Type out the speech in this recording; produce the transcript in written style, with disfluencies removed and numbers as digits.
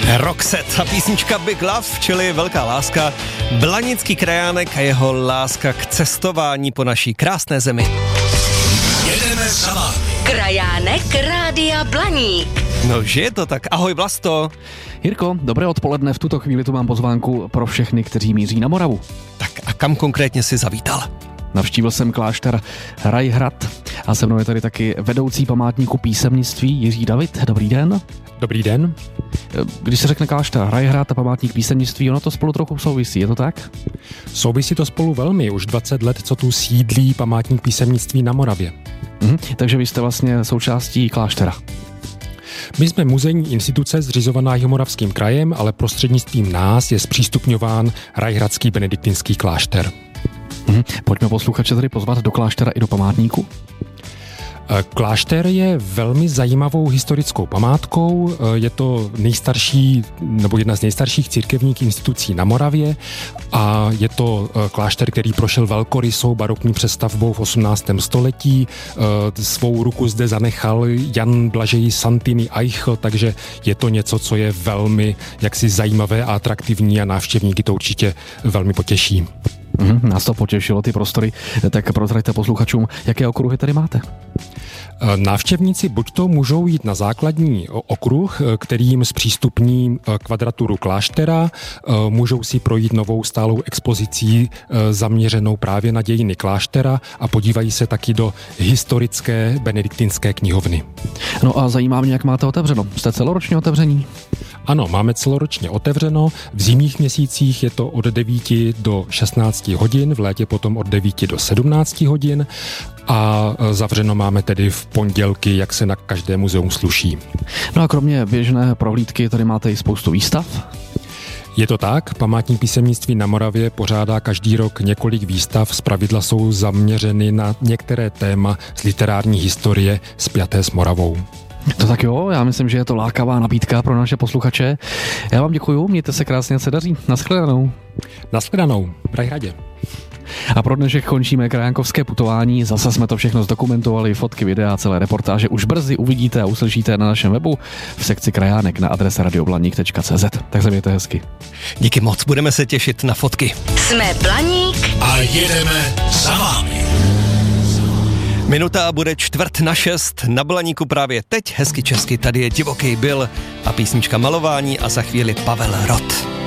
Roxette a písnička Big Love, čili Velká láska, blanický krajánek a jeho láska k cestování po naší krásné zemi. Jedeme za vámi. Krajánek Rádia Blaník. No, že je to tak. Ahoj, Vlasto. Jirko, dobré odpoledne. V tuto chvíli tu mám pozvánku pro všechny, kteří míří na Moravu. Tak a kam konkrétně jsi zavítal? Navštívil jsem klášter Rajhrad a se mnou je tady taky vedoucí památníku písemnictví Jiří David. Dobrý den. Dobrý den. Když se řekne klášter Rajhrad a památník písemnictví, ono to spolu trochu souvisí, je to tak? Souvisí to spolu velmi. Už 20 let, co tu sídlí památník písemnictví na Moravě. Takže vy jste vlastně součástí kláštera. My jsme muzejní instituce zřizovaná Jihomoravským krajem, ale prostřednictvím nás je zpřístupňován Rajhradský benediktinský klášter. Pojďme posluchače tady pozvat do kláštera i do památníku. Klášter je velmi zajímavou historickou památkou. Je to nejstarší, nebo jedna z nejstarších církevních institucí na Moravě a je to klášter, který prošel velkorysou barokní přestavbou v 18. století. Svou ruku zde zanechal Jan Blažej Santini Eichl, takže je to něco, co je velmi jaksi zajímavé a atraktivní a návštěvníky to určitě velmi potěší. Nás to potěšilo, ty prostory. Tak prozraďte posluchačům, jaké okruhy tady máte. Návštěvníci buď to můžou jít na základní okruh, který jim zpřístupní kvadraturu kláštera, můžou si projít novou stálou expozicí zaměřenou právě na dějiny kláštera a podívají se taky do historické benediktinské knihovny. No a zajímá mě, jak máte otevřeno. Jste celoročně otevření? Ano, máme celoročně otevřeno. V zimních měsících je to od 9 do 16 hodin, v létě potom od 9 do 17 hodin a zavřeno máme tedy v pondělky, jak se na každé muzeum sluší. No a kromě běžné prohlídky tady máte i spoustu výstav? Je to tak, památník písemnictví na Moravě pořádá každý rok několik výstav, zpravidla jsou zaměřeny na některé téma z literární historie spjaté s Moravou. To tak jo, já myslím, že je to lákavá nabídka pro naše posluchače. Já vám děkuju, mějte se krásně, ať se daří. Naschledanou. Naschledanou, v Rajhradě. A pro dnešek končíme krajánkovské putování. Zase jsme to všechno zdokumentovali, fotky, videa, celé reportáže už brzy uvidíte a uslyšíte na našem webu v sekci krajánek na adrese radioblaník.cz. Tak se mějte hezky. Díky moc, budeme se těšit na fotky. Jsme Blaník A jedeme za vámi. Minuta bude 5:45 na Blaníku právě teď. Hezky česky, tady je Divoký Bill a písnička Malování a za chvíli Pavel Rott.